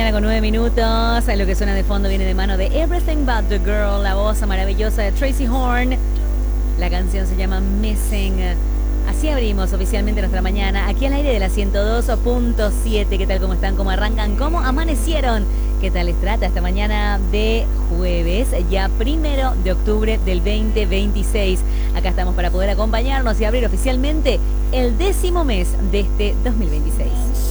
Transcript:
con 9 minutos. Lo que suena de fondo viene de mano de Everything But The Girl, la voz maravillosa de Tracy Horn. La canción se llama Missing. Así abrimos oficialmente nuestra mañana, aquí al aire de la 102.7. ¿Qué tal? ¿Cómo están? ¿Cómo arrancan? ¿Cómo amanecieron? ¿Qué tal les trata esta mañana de jueves, ya 1 de octubre del 2026? Acá estamos para poder acompañarnos y abrir oficialmente el 10º mes de este 2026.